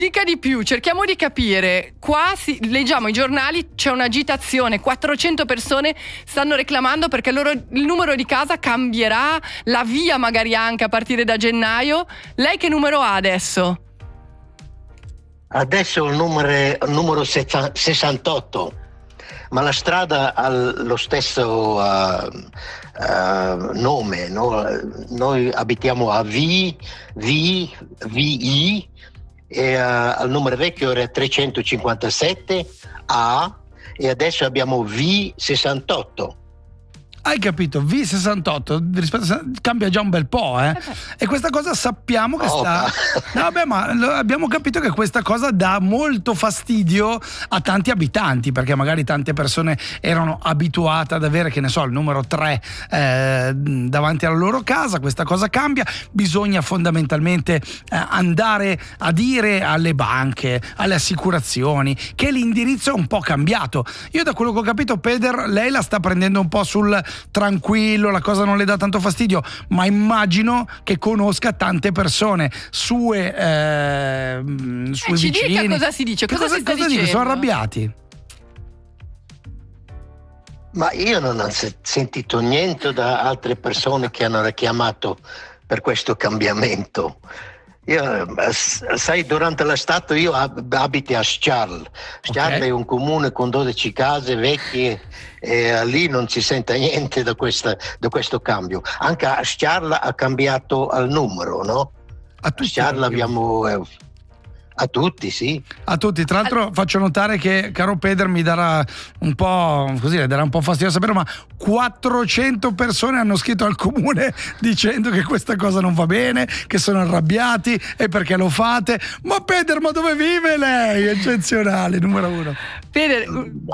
Dica di più, cerchiamo di capire. Qua leggiamo i giornali, c'è un'agitazione, 400 persone stanno reclamando perché il numero di casa cambierà, la via magari anche a partire da gennaio. Lei che numero ha adesso? Adesso il numero 68, ma la strada ha lo stesso nome, no? Noi abitiamo a VI e al numero vecchio era 357 A e adesso abbiamo V68. Hai capito? V68 cambia già un bel po', e questa cosa sappiamo che abbiamo capito che questa cosa dà molto fastidio a tanti abitanti, perché magari tante persone erano abituate ad avere, che ne so, il numero 3 davanti alla loro casa. Questa cosa cambia, bisogna fondamentalmente andare a dire alle banche, alle assicurazioni che l'indirizzo è un po' cambiato. Io da quello che ho capito, Peder, lei la sta prendendo un po' sul tranquillo, la cosa non le dà tanto fastidio, ma immagino che conosca tante persue sue ci vicini. Dica cosa si dice, cosa si sta dicendo? Sono arrabbiati. Ma io non ho sentito niente da altre persone che hanno richiamato per questo cambiamento. Sai, durante l'estate io abito a Sciarl. Sciarl è un comune con 12 case vecchie e lì non si sente niente da questo cambio. Anche a Sciarl ha cambiato il numero, no? A Sciarl abbiamo... A tutti, sì. A tutti. Tra l'altro faccio notare che, caro Peder, mi darà un po' così, le darà un po' fastidio sapere, ma 400 persone hanno scritto al comune dicendo che questa cosa non va bene, che sono arrabbiati e perché lo fate. Ma Peder, ma dove vive lei? Eccezionale, numero uno. Peder,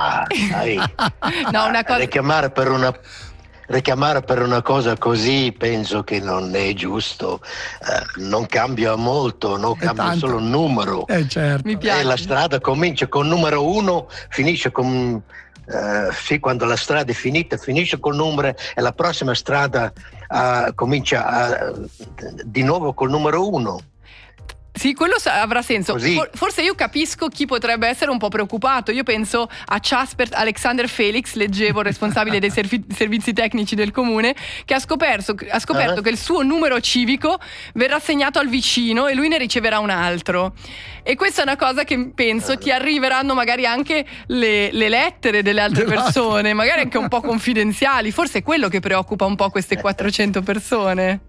no, una cosa... Richiamare per una cosa così penso che non è giusto, non cambia molto, no? Cambia solo il numero. Certo. Mi piace. E la strada comincia con numero 1, finisce con quando la strada è finita finisce col numero e la prossima strada comincia di nuovo col numero 1. Sì, quello avrà senso. Forse io capisco chi potrebbe essere un po' preoccupato. Io penso a Casper Alexander Felix, leggevo, responsabile dei servizi tecnici del comune, che ha scoperto che il suo numero civico verrà assegnato al vicino e lui ne riceverà un altro. E questa è una cosa che penso ti arriveranno magari anche le lettere delle altre persone, magari anche un po' confidenziali. Forse è quello che preoccupa un po' queste 400 persone.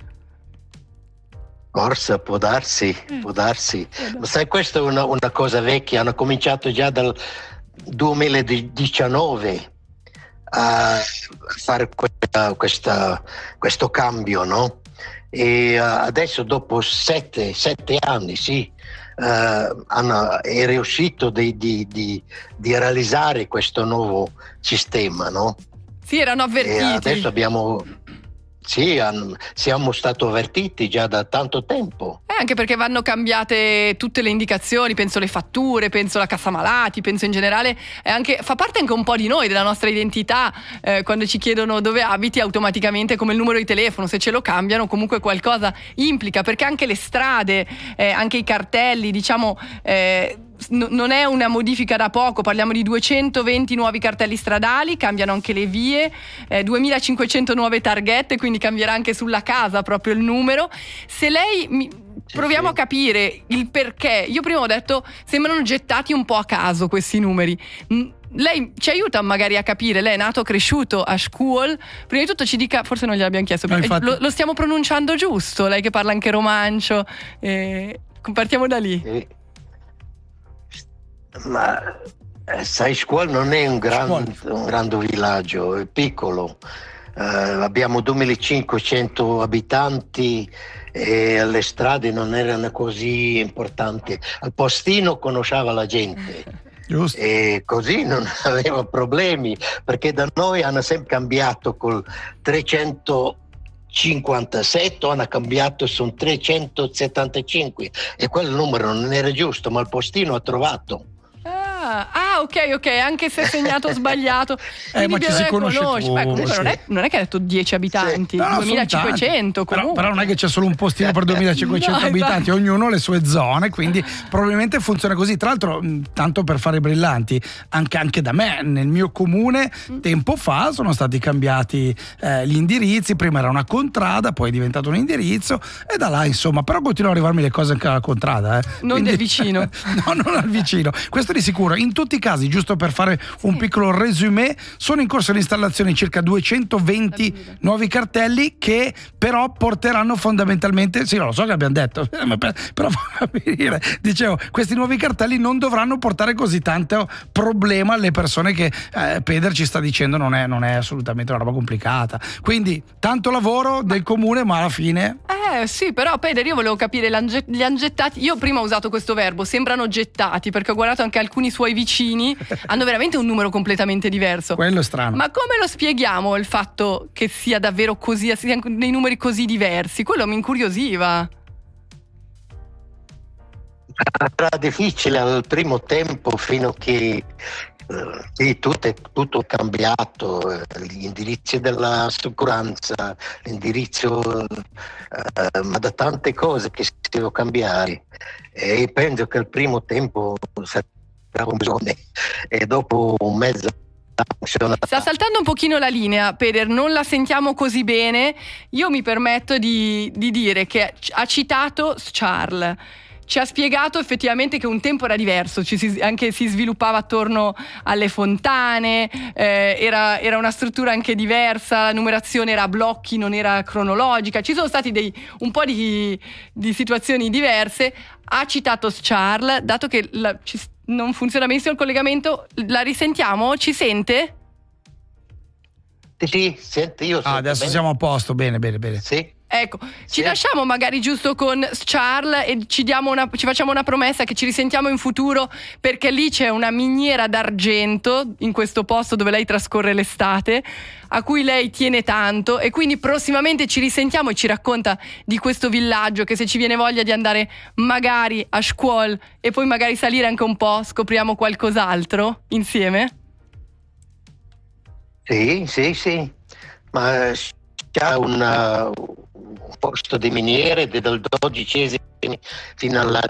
Forse può darsi. Ma sai, questa è una cosa vecchia, hanno cominciato già dal 2019 a fare questo cambio, no? E adesso dopo 7 anni, è riuscito di realizzare questo nuovo sistema, no? Sì, erano avvertiti. E adesso siamo stati avvertiti già da tanto tempo. Anche perché vanno cambiate tutte le indicazioni, penso le fatture, penso la cassa malati, penso in generale, fa parte anche un po' di noi, della nostra identità, quando ci chiedono dove abiti automaticamente come il numero di telefono, se ce lo cambiano comunque qualcosa implica, perché anche le strade, anche i cartelli, diciamo... non è una modifica da poco, parliamo di 220 nuovi cartelli stradali, cambiano anche le vie, 2500 nuove targhette, quindi cambierà anche sulla casa proprio il numero. Se lei proviamo a capire il perché. Io prima ho detto sembrano gettati un po' a caso questi numeri. Lei ci aiuta magari a capire, lei è nato, cresciuto a Scuol, prima di tutto ci dica, forse non gliel'abbiamo chiesto, lo stiamo pronunciando giusto, lei che parla anche romancio, partiamo da lì. Ma sai, Scuol non è un grande villaggio, è piccolo, abbiamo 2500 abitanti e le strade non erano così importanti, al postino conosceva la gente. Giusto. E così non aveva problemi, perché da noi hanno sempre cambiato col 357, hanno cambiato su 375 e quel numero non era giusto, ma il postino ha trovato. ok, anche se è segnato sbagliato. Ma ci si conosce comunque non è che ha detto 10 abitanti, no, 2500 comunque. Però non è che c'è solo un postino per 2500 abitanti, ognuno ha le sue zone, quindi probabilmente funziona così. Tra l'altro, tanto per fare brillanti, anche da me, nel mio comune, tempo fa sono stati cambiati gli indirizzi, prima era una contrada, poi è diventato un indirizzo, e da là insomma, però continuano ad arrivarmi le cose anche alla contrada. Non del vicino. No, non al vicino. Questo di sicuro. In tutti i casi, giusto per fare un piccolo resumé, sono in corso l'installazione di circa 220 nuovi cartelli che però porteranno fondamentalmente, sì, lo so che abbiamo detto, però fammi dire, dicevo, questi nuovi cartelli non dovranno portare così tanto problema alle persone che Peder ci sta dicendo non è assolutamente una roba complicata. Quindi tanto lavoro del comune, ma alla fine... Sì, però Peder, io volevo capire, li hanno gettati. Io prima ho usato questo verbo, sembrano gettati, perché ho guardato anche alcuni suoi vicini, hanno veramente un numero completamente diverso. Quello è strano. Ma come lo spieghiamo il fatto che sia davvero così, siano dei numeri così diversi? Quello mi incuriosiva. Era difficile al primo tempo, fino a che tutto è cambiato, gli indirizzi della sicurezza, l'indirizzo, ma da tante cose che si devono cambiare, e penso che al primo tempo sarà un bisogno, e dopo un mese sta saltando un pochino la linea, Peder, non la sentiamo così bene. Io mi permetto di dire che ha citato Charles. Ci ha spiegato effettivamente che un tempo era diverso, anche si sviluppava attorno alle fontane, era una struttura anche diversa, la numerazione era a blocchi, non era cronologica, ci sono stati un po' di situazioni diverse. Ha citato Charles, dato che non funziona benissimo il collegamento, la risentiamo? Ci sente? Sì, senti, io adesso bene. Siamo a posto, bene. Sì. Ecco, ci lasciamo magari giusto con Charles e ci facciamo una promessa che ci risentiamo in futuro, perché lì c'è una miniera d'argento in questo posto dove lei trascorre l'estate, a cui lei tiene tanto, e quindi prossimamente ci risentiamo e ci racconta di questo villaggio, che se ci viene voglia di andare magari a Scuol e poi magari salire anche un po', scopriamo qualcos'altro insieme. Sì, ma c'è un posto di miniere dal XII fino al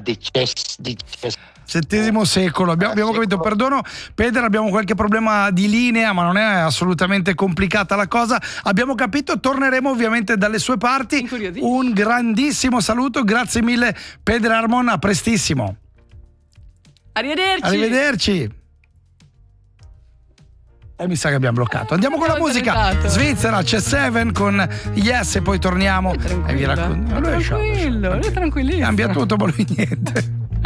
XVII secolo. Abbiamo capito, perdono Peder, abbiamo qualche problema di linea, ma non è assolutamente complicata la cosa. Abbiamo capito, torneremo ovviamente dalle sue parti. Un grandissimo saluto, grazie mille Peder Armon, a prestissimo. Arrivederci. E mi sa che abbiamo bloccato. Andiamo con la musica. Svizzera, c'è Seven con Yes, e poi torniamo e vi racconto. Tranquillo. Cambia tutto, ma lui niente.